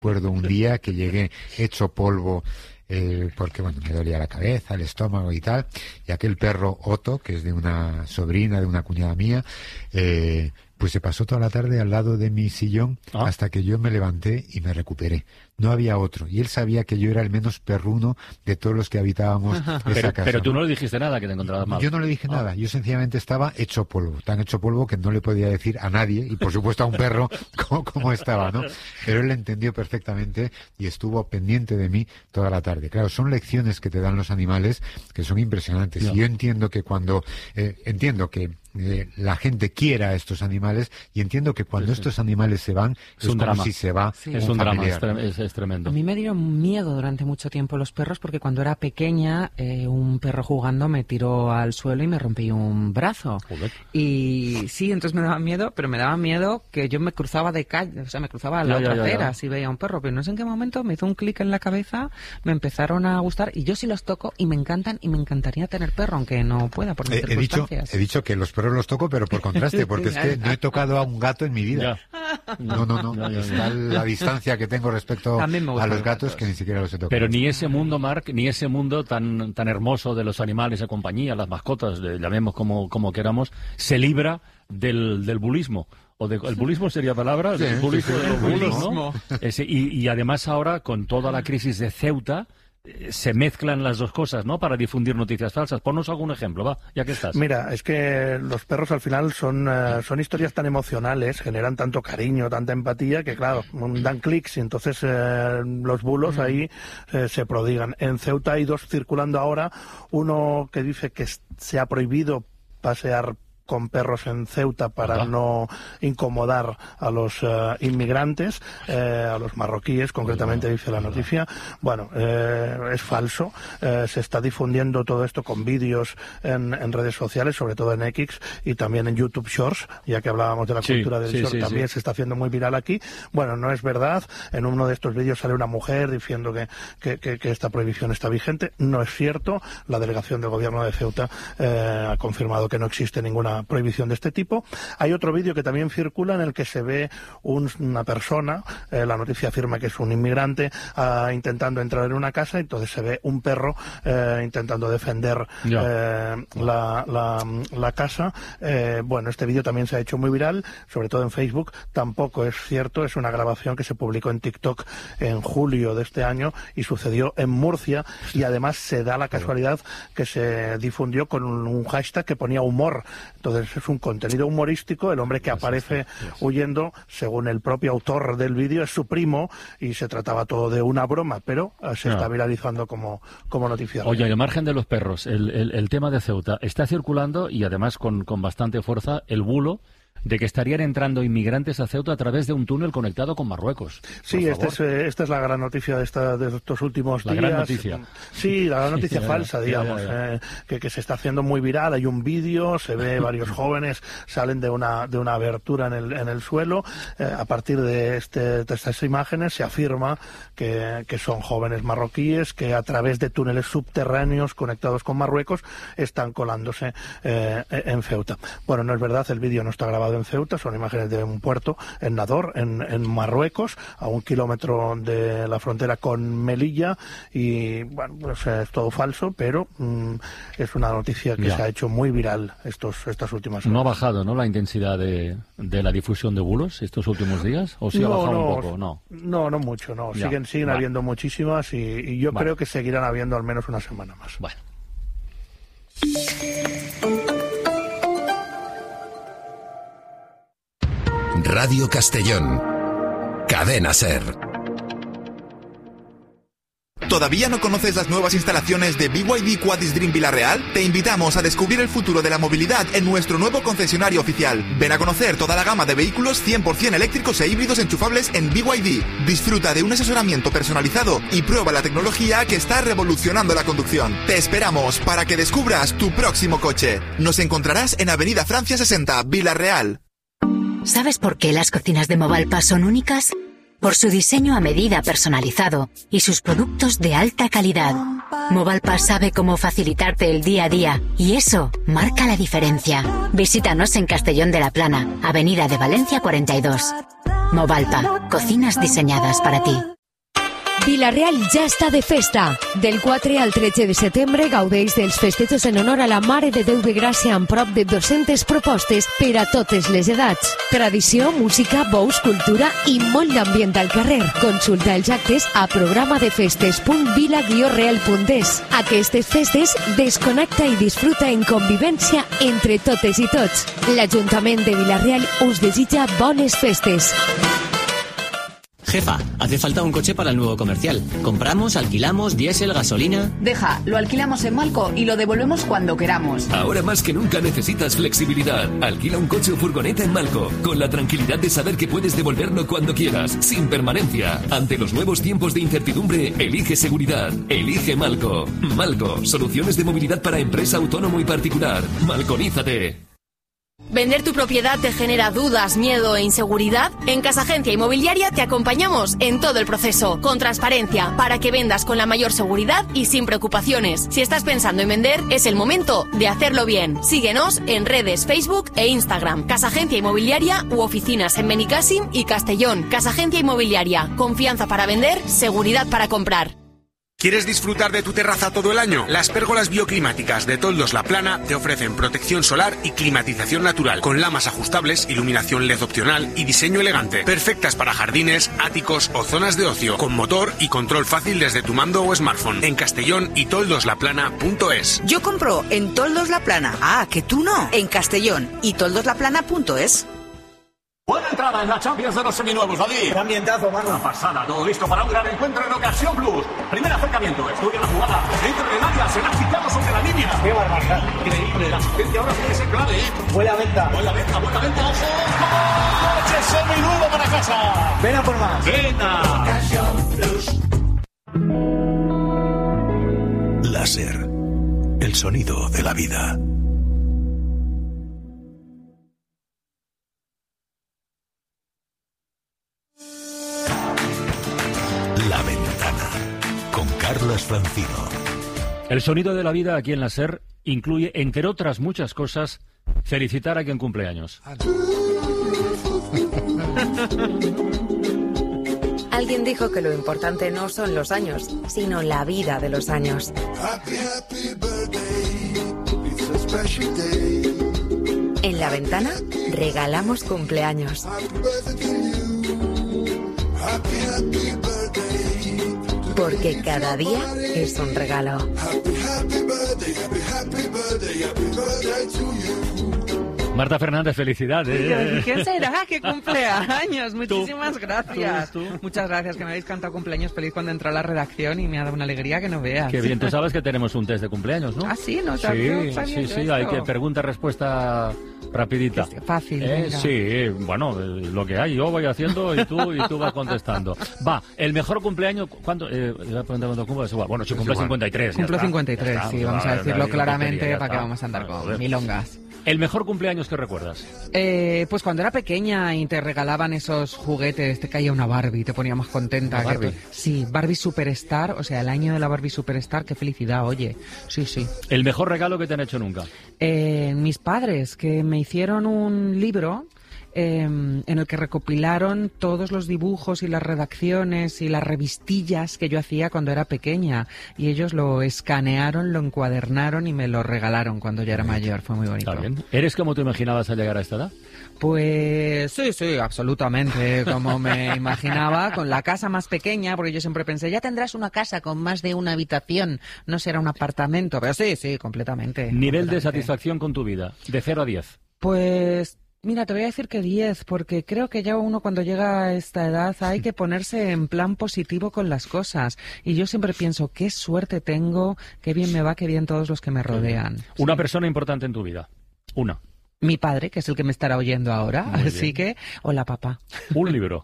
Recuerdo un día que llegué hecho polvo, porque bueno, me dolía la cabeza, el estómago y tal, y aquel perro Otto, que es de una sobrina, de una cuñada mía, pues se pasó toda la tarde al lado de mi sillón hasta que yo me levanté y me recuperé. No había otro. Y él sabía que yo era el menos perruno de todos los que habitábamos esa casa. Pero tú no le dijiste nada, que te encontrabas mal. Yo no le dije nada. Yo sencillamente estaba hecho polvo. Tan hecho polvo que no le podía decir a nadie, y por supuesto a un perro, cómo estaba, ¿no? Pero él lo entendió perfectamente y estuvo pendiente de mí toda la tarde. Claro, son lecciones que te dan los animales que son impresionantes. Y yo entiendo que cuando... la gente quiera a estos animales, y entiendo que cuando estos animales se van es un drama. Si se va es un drama, es tremendo. A mí me dieron miedo durante mucho tiempo los perros, porque cuando era pequeña un perro jugando me tiró al suelo y me rompí un brazo. Joder. Y sí, entonces me daba miedo, pero me daba miedo que yo me cruzaba de calle, o sea, me cruzaba a la otra acera si veía un perro, pero no sé en qué momento me hizo un clic en la cabeza, me empezaron a gustar, y yo sí los toco y me encantan, y me encantaría tener perro, aunque no pueda por mis circunstancias. He dicho que los perros los toco, pero por contraste, porque es que no he tocado a un gato en mi vida. No. Está la distancia que tengo respecto a los gatos, que ni siquiera los he tocado. Pero ni ese mundo, Marc, ni ese mundo tan hermoso de los animales de compañía, las mascotas, llamemos como queramos, se libra del bulismo. ¿El bulismo sería palabra? Sí, el bulismo sí, de los bulos, ¿no? Y además ahora, con toda la crisis de Ceuta, se mezclan las dos cosas, ¿no? Para difundir noticias falsas. Ponnos algún ejemplo, va, ya que estás. Mira, es que los perros al final son historias tan emocionales, generan tanto cariño, tanta empatía, que claro, dan clics, y entonces los bulos ahí se prodigan. En Ceuta hay dos circulando ahora, uno que dice que se ha prohibido pasear con perros en Ceuta para no incomodar a los inmigrantes, a los marroquíes, concretamente dice la noticia. Bueno, es falso. Se está difundiendo todo esto con vídeos en redes sociales, sobre todo en X y también en YouTube Shorts, ya que hablábamos de la cultura del short, también se está haciendo muy viral aquí. Bueno, no es verdad. En uno de estos vídeos sale una mujer diciendo que esta prohibición está vigente. No es cierto. La delegación del gobierno de Ceuta ha confirmado que no existe ninguna prohibición de este tipo. Hay otro vídeo que también circula en el que se ve una persona, la noticia afirma que es un inmigrante, intentando entrar en una casa, entonces se ve un perro intentando defender la casa. Bueno, este vídeo también se ha hecho muy viral, sobre todo en Facebook. Tampoco es cierto, es una grabación que se publicó en TikTok en julio de este año y sucedió en Murcia, y además se da la casualidad que se difundió con un hashtag que ponía humor. Entonces es un contenido humorístico. El hombre que aparece huyendo, según el propio autor del vídeo, es su primo, y se trataba todo de una broma, pero se está viralizando como noticia. Oye, al margen de los perros, el tema de Ceuta está circulando, y además con bastante fuerza, el bulo de que estarían entrando inmigrantes a Ceuta a través de un túnel conectado con Marruecos. Sí, esta es la gran noticia de estos últimos días. La gran noticia. Sí, la gran noticia falsa, digamos, que se está haciendo muy viral. Hay un vídeo, se ve varios jóvenes salen de una abertura en el suelo. A partir de estas imágenes se afirma que son jóvenes marroquíes que a través de túneles subterráneos conectados con Marruecos están colándose en Ceuta. Bueno, no es verdad, el vídeo no está grabado en Ceuta, son imágenes de un puerto en Nador, en Marruecos, a 1 kilómetro de la frontera con Melilla, y bueno, pues es todo falso, pero es una noticia que se ha hecho muy viral estas últimas horas. ¿No ha bajado, la intensidad de la difusión de bulos estos últimos días? ¿O sí ha bajado un poco? No mucho, no. Siguen habiendo muchísimas, y yo creo que seguirán habiendo al menos una semana más. Bueno. Radio Castellón, Cadena SER. ¿Todavía no conoces las nuevas instalaciones de BYD Quadis Dream Villarreal? Te invitamos a descubrir el futuro de la movilidad en nuestro nuevo concesionario oficial. Ven a conocer toda la gama de vehículos 100% eléctricos e híbridos enchufables en BYD. Disfruta de un asesoramiento personalizado y prueba la tecnología que está revolucionando la conducción. Te esperamos para que descubras tu próximo coche. Nos encontrarás en Avenida Francia 60, Villarreal. ¿Sabes por qué las cocinas de Movalpa son únicas? Por su diseño a medida personalizado y sus productos de alta calidad. Movalpa sabe cómo facilitarte el día a día, y eso marca la diferencia. Visítanos en Castellón de la Plana, Avenida de Valencia 42. Movalpa, cocinas diseñades per a ti. Vila-real ja està de festa. Del 4 al 13 de setembre gaudeix dels festejos en honor a la Mare de Déu de Gràcia amb prop de 200 propostes per a totes les edats. Tradició, música, bous, cultura i molt d'ambient al carrer. Consulta els actes a programadefestes.vila-real.es. Aquestes festes desconnecta i disfruta en convivència entre totes i tots. L'Ajuntament de Vila-real us desitja bones festes. Jefa, hace falta un coche para el nuevo comercial. ¿Compramos, alquilamos, diésel, gasolina? Deja, lo alquilamos en Malco y lo devolvemos cuando queramos. Ahora más que nunca necesitas flexibilidad. Alquila un coche o furgoneta en Malco, con la tranquilidad de saber que puedes devolverlo cuando quieras, sin permanencia. Ante los nuevos tiempos de incertidumbre, elige seguridad. Elige Malco. Malco, soluciones de movilidad para empresa, autónomo y particular. Malconízate. ¿Vender tu propiedad te genera dudas, miedo e inseguridad? En Casa Agencia Inmobiliaria te acompañamos en todo el proceso, con transparencia, para que vendas con la mayor seguridad y sin preocupaciones. Si estás pensando en vender, es el momento de hacerlo bien. Síguenos en redes Facebook e Instagram. Casa Agencia Inmobiliaria u oficinas en Benicàssim y Castellón. Casa Agencia Inmobiliaria. Confianza para vender, seguridad para comprar. ¿Quieres disfrutar de tu terraza todo el año? Las pérgolas bioclimáticas de Toldos La Plana te ofrecen protección solar y climatización natural, con lamas ajustables, iluminación LED opcional y diseño elegante. Perfectas para jardines, áticos o zonas de ocio, con motor y control fácil desde tu mando o smartphone. En Castellón y toldoslaplana.es. Yo compro en Toldos La Plana. Ah, que tú no. En Castellón y toldoslaplana.es. Buena entrada en la Champions de los seminuevos, David. ¡Qué ambientazo, mano! Una pasada, todo listo para un gran encuentro en Ocasión Plus. Primer acercamiento, estudia la jugada. Dentro del área, se la ha quitado sobre la línea. ¡Qué barbaridad! Increíble, la asistencia ahora tiene que ser clave. Buena venta. Buena venta, ojo. ¡Coche seminuevo para casa! ¡Ven a por más! ¡Venga! Ocasión Plus. Láser. El sonido de la vida. La Ventana, con Carlos Francino. El sonido de la vida aquí en la SER incluye, entre otras muchas cosas, felicitar a quien cumple años. Alguien dijo que lo importante no son los años, sino la vida de los años. En La Ventana regalamos cumpleaños. Porque cada día es un regalo. Marta Fernández, felicidades. ¿Qué será? ¿Qué cumpleaños? Muchísimas gracias. ¿Tú? Muchas gracias, que me habéis cantado cumpleaños feliz cuando entró a la redacción y me ha dado una alegría que no veas. Qué bien, tú sabes que tenemos un test de cumpleaños, ¿no? Ah, sí, no Sí, sabía hay que pregunta-respuesta rapidita. Fácil, sí, bueno, lo que hay, yo voy haciendo y tú vas contestando. Va, el mejor cumpleaños, ¿cuánto? Voy a preguntar cuánto cumple, es igual. Bueno, si cumple 53. Cumplo 53, sí, vamos a decirlo claramente para que está. vamos a andar con milongas. ¿El mejor cumpleaños que recuerdas? Pues cuando era pequeña y te regalaban esos juguetes, te caía una Barbie, te ponía más contenta. ¿Una Barbie? Sí, Barbie Superstar, o sea, el año de la Barbie Superstar, qué felicidad, oye. Sí, sí. ¿El mejor regalo que te han hecho nunca? Mis padres, que me hicieron un libro en el que recopilaron todos los dibujos y las redacciones y las revistillas que yo hacía cuando era pequeña, y ellos lo escanearon, lo encuadernaron y me lo regalaron cuando yo era mayor. Fue muy bonito. Está bien. ¿Eres como te imaginabas al llegar a esta edad? Pues sí, absolutamente, como me imaginaba, con la casa más pequeña, porque yo siempre pensé, ya tendrás una casa con más de una habitación, no será un apartamento, pero sí, completamente. ¿Nivel de satisfacción con tu vida, de 0 a 10? Pues mira, te voy a decir que 10, porque creo que ya uno cuando llega a esta edad hay que ponerse en plan positivo con las cosas. Y yo siempre pienso, qué suerte tengo, qué bien me va, qué bien todos los que me rodean. Una persona importante en tu vida. Una. Mi padre, que es el que me estará oyendo ahora, así que, hola papá. Un libro.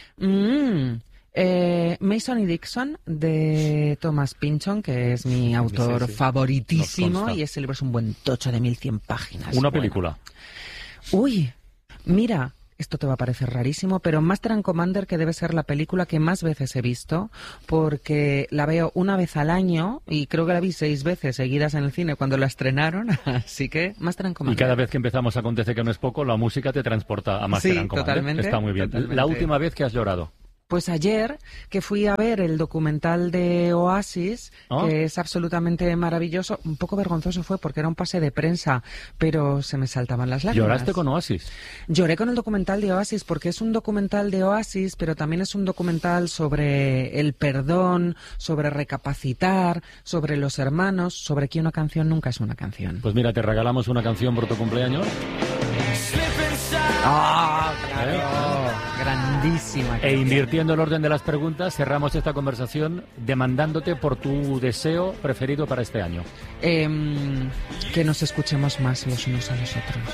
Mason y Dixon, de Thomas Pynchon, que es mi autor favoritísimo, y ese libro es un buen tocho de 1100 páginas. Una película. Uy, mira, Esto te va a parecer rarísimo, pero Master and Commander, que debe ser la película que más veces he visto, porque la veo una vez al año y creo que la vi 6 veces seguidas en el cine cuando la estrenaron, así que Master and Commander. Y cada vez que empezamos Acontece que no es poco, la música te transporta a Master and Commander. Totalmente, está muy bien. Totalmente. La última vez que has llorado. Pues ayer, que fui a ver el documental de Oasis, que es absolutamente maravilloso, un poco vergonzoso fue porque era un pase de prensa, pero se me saltaban las lágrimas. ¿Lloraste con Oasis? Lloré con el documental de Oasis porque es un documental de Oasis, pero también es un documental sobre el perdón, sobre recapacitar, sobre los hermanos, sobre que una canción nunca es una canción. Pues mira, te regalamos una canción por tu cumpleaños. ¡Ah, claro! Grandísima. E invirtiendo el orden de las preguntas, cerramos esta conversación demandándote por tu deseo preferido para este año. Que nos escuchemos más los unos a los otros.